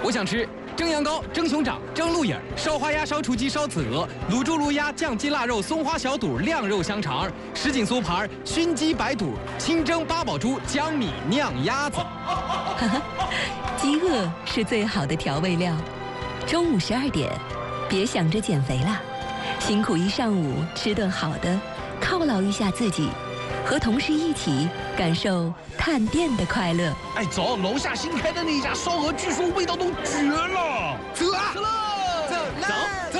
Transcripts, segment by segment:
我想吃蒸羊羔、蒸熊掌、蒸鹿眼、烧花鸭、烧雏鸡、烧子鹅、卤猪、卤鸭、酱鸡、腊肉、松花小肚、晾肉香肠、什锦酥盘、熏鸡白肚、清蒸八宝猪、江米酿鸭子。 饥饿是最好的调味料。中午12点，别想着减肥了，辛苦一上午，吃顿好的，犒劳一下自己，和同事一起感受探店的快乐。 哎，走，楼下新开的那家烧鹅，据说味道都绝了。 走啊！走了，走。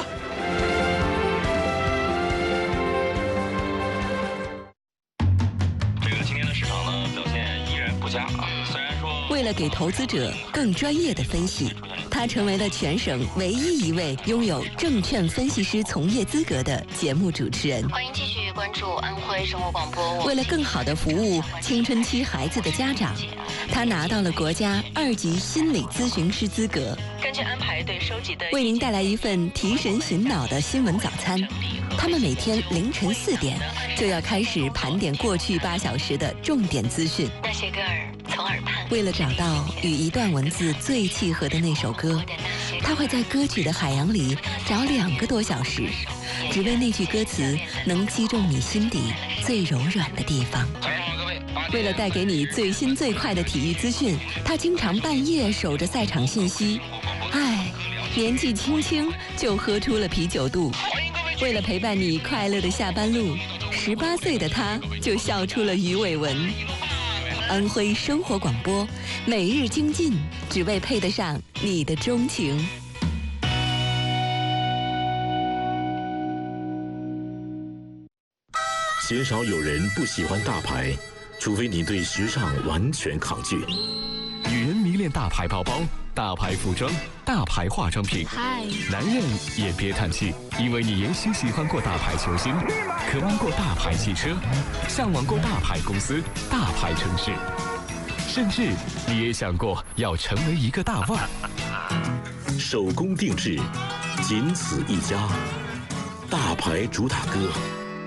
这个今天的市场呢，表现依然不佳啊。虽然说， 为了给投资者更专业的分析，他成为了全省唯一一位拥有证券分析师从业资格的节目主持人。 欢迎继续关注安徽生活广播。 为了更好地服务青春期孩子的家长，他拿到了国家2级心理咨询师资格。 根据安排对收集的， 为您带来一份提神醒脑的新闻早餐。他们每天凌晨4点就要开始盘点过去8小时的重点资讯。 那些歌儿从耳畔。 为了找到与一段文字最契合的那首歌，他会在歌曲的海洋里找2个多小时，只为那句歌词能击中你心底最柔软的地方。为了带给你最新最快的体育资讯，他经常半夜守着赛场信息。唉，年纪轻轻就喝出了啤酒肚。为了陪伴你快乐的下班路，18岁的他就笑出了鱼尾纹。安徽生活广播，每日精进，只为配得上你的钟情。 鲜少有人不喜欢大牌，除非你对时尚完全抗拒。 女人迷恋大牌包包、大牌服装、大牌化妆品。男人也别叹气，因为你也许喜欢过大牌球星，渴望过大牌汽车，向往过大牌公司、大牌城市，甚至你也想过要成为一个大腕。 手工定制，仅此一家，大牌主打歌。